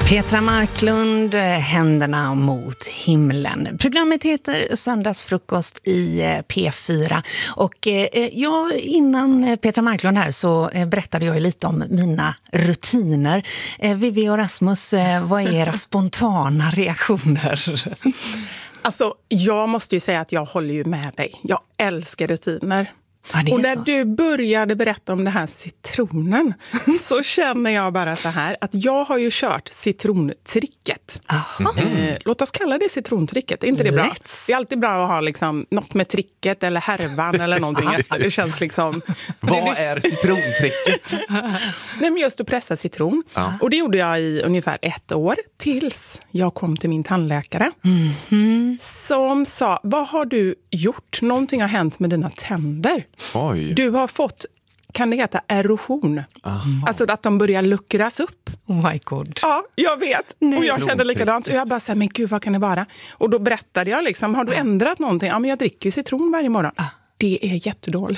Petra Marklund, Händerna mot himlen. Programmet heter Söndagsfrukost i P4. Och innan Petra Marklund här så berättade jag lite om mina rutiner. Vivi och Rasmus, vad är era spontana reaktioner? Alltså, jag måste ju säga att jag håller ju med dig. Jag älskar rutiner. Ja, och när du började berätta om det här citronen så känner jag bara så här att jag har ju kört citrontricket. Låt oss kalla det citrontricket, är inte det bra? Det är alltid bra att ha liksom något med tricket eller härvan eller någonting efter. Det känns liksom... Vad är citrontricket? Nej, men just att pressa citron. Ja. Och det gjorde jag i ungefär 1 år tills jag kom till min tandläkare. Som sa, vad har du gjort? Någonting har hänt med dina tänder. Oj. Du har fått, kan det heta erosion? Alltså att de börjar luckras upp. Oh my god. Ja, jag vet. Och jag kände likadant. Och jag bara så här, men gud, vad kan det vara? Och då berättade jag liksom, har du ändrat någonting? Ja, men jag dricker ju citron varje morgon. Det är jättedåligt.